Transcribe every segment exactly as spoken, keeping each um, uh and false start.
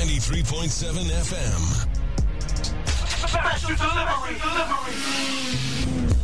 ninety-three point seven F M. Special delivery, delivery.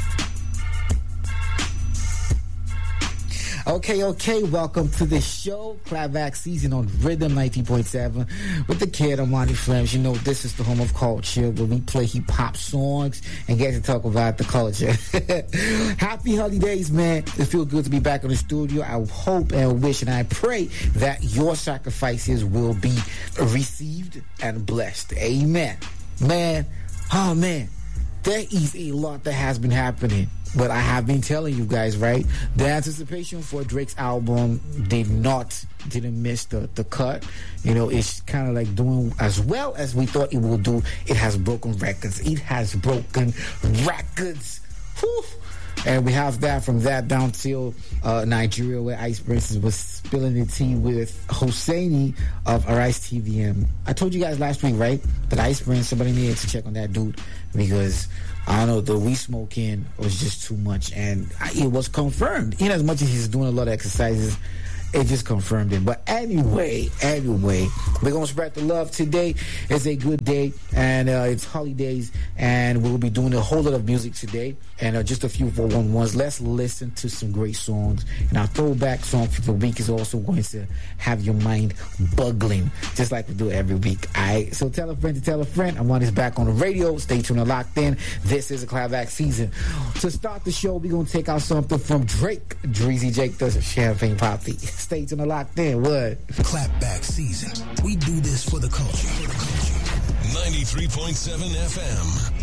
Okay, okay, welcome to the show, Clapback Season on Rhythm ninety point seven with the kid Amani Flames. You know, this is the home of culture where we play hip-hop songs and get to talk about the culture. Happy holidays, man. It feels good to be back in the studio. I hope and wish and I pray that your sacrifices will be received and blessed. Amen. Man, oh man, there is a lot that has been happening. But I have been telling you guys, right? The anticipation for Drake's album did not, didn't miss the, the cut. You know, it's kind of like doing as well as we thought it would do. It has broken records. It has broken records. Whew. And we have that from that down till uh, Nigeria, where Ice Prince was spilling the tea with Hosseini of Arise T V M. I told you guys last week, right, that Ice Prince, somebody needed to check on that dude because, I don't know, the weed smoking was just too much. And I, it was confirmed. In as much as he's doing a lot of exercises, it just confirmed it. But anyway, anyway, we're going to spread the love. Today is a good day, and uh, it's holidays, and we'll be doing a whole lot of music today, and uh, just a few four one ones. Let's listen to some great songs. And our throwback song for the week is also going to have your mind buggling, just like we do every week. All right, so tell a friend to tell a friend. I'm on this back on the radio. Stay tuned and locked in. This is a Clapback Season. To start the show, we're going to take out something from Drake. Dreezy Jake does a champagne poppy. Stay tuned and locked in. What? Clapback Season. We do this for the culture. ninety-three point seven F M.